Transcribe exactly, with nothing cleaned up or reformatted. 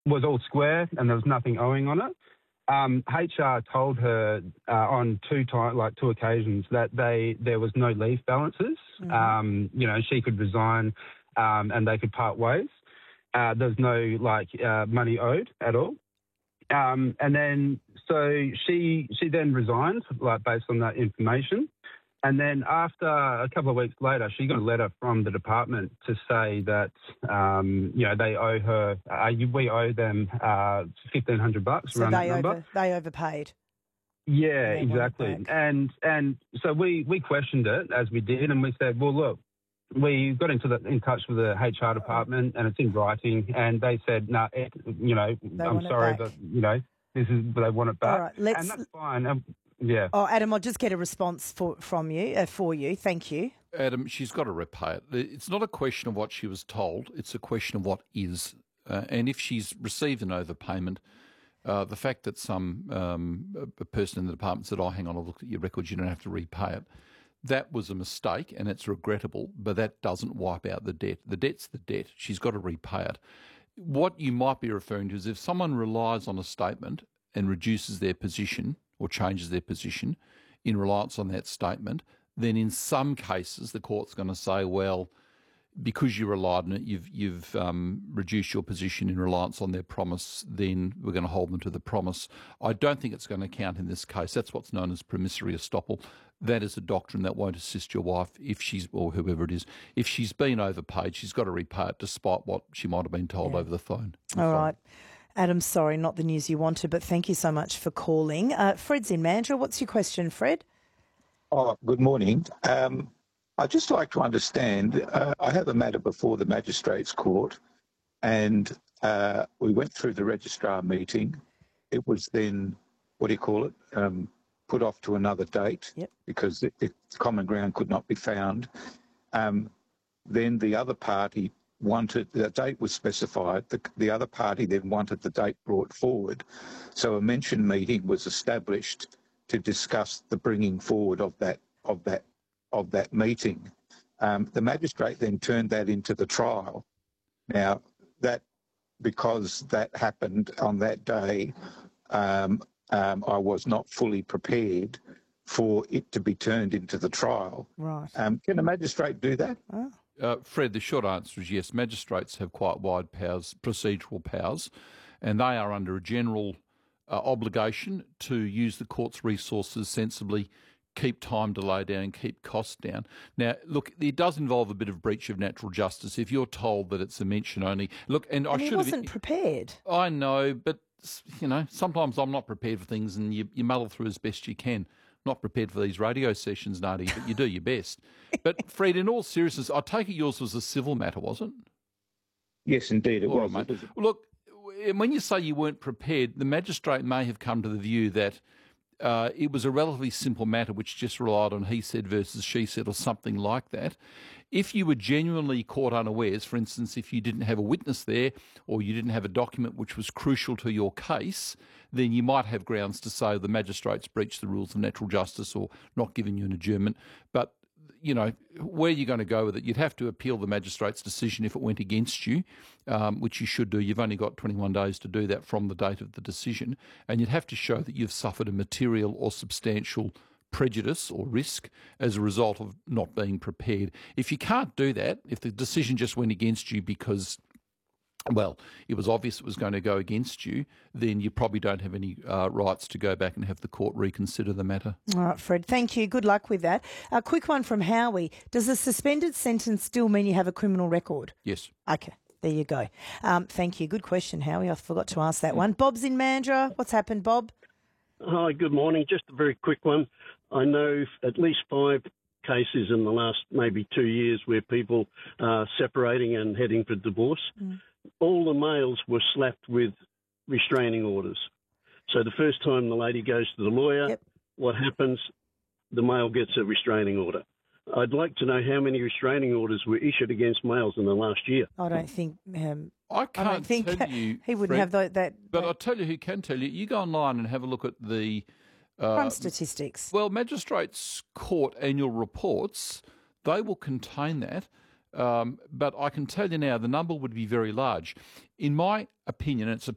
was all square and there was nothing owing on it. Um, H R told her uh, on two time, like two occasions that they there was no leave balances. Mm-hmm. Um, you know, she could resign um, and they could part ways. Uh, there's no like uh, money owed at all. Um, and then so she she then resigned, like based on that information. And then after a couple of weeks later, she got a letter from the department to say that, um, you know, they owe her, uh, we owe them uh, fifteen hundred bucks. So around they, that number. over, they overpaid. Yeah, exactly. And and so we, we questioned it as we did, and we said, well, look, we got into the, in touch with the H R department, and it's in writing, and they said, no, nah, you know, they I'm sorry, but, you know, this is, they want it back. All right, let's... And that's fine. Um, Yeah. Oh, Adam, I'll just get a response for, from you, uh, for you. Thank you. Adam, she's got to repay it. It's not a question of what she was told. It's a question of what is. Uh, and if she's received an overpayment, uh, the fact that some um, a person in the department said, oh, hang on, I've looked at your records, you don't have to repay it, that was a mistake and it's regrettable, but that doesn't wipe out the debt. The debt's the debt. She's got to repay it. What you might be referring to is if someone relies on a statement and reduces their position or changes their position in reliance on that statement, then in some cases the court's going to say, well, because you relied on it, you've you've um, reduced your position in reliance on their promise, then we're going to hold them to the promise. I don't think it's going to count in this case. That's what's known as promissory estoppel. That is a doctrine that won't assist your wife if she's, or whoever it is, if she's been overpaid, she's got to repay it despite what she might have been told yeah. over the phone. All phone. right. Adam, sorry, not the news you wanted, but thank you so much for calling. Uh, Fred's in Mandurah. What's your question, Fred? Oh, good morning. Um, I'd just like to understand, uh, I have a matter before the Magistrates Court, and uh, we went through the registrar meeting. It was then, what do you call it, um, put off to another date yep. because the, the common ground could not be found. Um, then the other party wanted, the date was specified, the, the other party then wanted the date brought forward. So a mention meeting was established to discuss the bringing forward of that of that of that meeting. Um, the magistrate then turned that into the trial. Now that, because that happened on that day, um, um, I was not fully prepared for it to be turned into the trial. Right. Um, can a magistrate do that? Oh. Uh, Fred, the short answer is yes. Magistrates have quite wide powers, procedural powers, and they are under a general uh, obligation to use the court's resources sensibly, keep time delay down, keep costs down. Now, look, it does involve a bit of breach of natural justice. If you're told that it's a mention only, look, and, and I he should wasn't have, prepared. I know, but you know, sometimes I'm not prepared for things, and you, you muddle through as best you can. Not prepared for these radio sessions, Nadi, but you do your best. But, Fred, in all seriousness, I take it yours was a civil matter, wasn't it? Yes, indeed, it all was. Right, mate. Well, look, when you say you weren't prepared, the magistrate may have come to the view that uh, it was a relatively simple matter which just relied on he said versus she said or something like that. If you were genuinely caught unawares, for instance, if you didn't have a witness there or you didn't have a document which was crucial to your case, then you might have grounds to say the magistrate's breached the rules of natural justice or not given you an adjournment. But, you know, where are you going to go with it? You'd have to appeal the magistrate's decision if it went against you, um, which you should do. You've only got twenty-one days to do that from the date of the decision. And you'd have to show that you've suffered a material or substantial prejudice or risk as a result of not being prepared. If you can't do that, if the decision just went against you because, well, it was obvious it was going to go against you, then you probably don't have any uh, rights to go back and have the court reconsider the matter. All right, Fred, thank you. Good luck with that. A quick one from Howie. Does a suspended sentence still mean you have a criminal record? Yes. Okay, there you go. Um, thank you. Good question, Howie. I forgot to ask that one. Bob's in Mandurah. What's happened, Bob? Hi, good morning. Just a very quick one. I know at least five cases in the last maybe two years where people are separating and heading for divorce. Mm. All the males were slapped with restraining orders. So the first time the lady goes to the lawyer, yep. What happens? The male gets a restraining order. I'd like to know how many restraining orders were issued against males in the last year. I don't think... Um, I can't I don't think tell you, he wouldn't Fred, have that, that... But I'll tell you who can tell you. You go online and have a look at the... Uh, crime statistics. Well, Magistrates Court annual reports, they will contain that. Um, but I can tell you now the number would be very large. In my opinion, it's a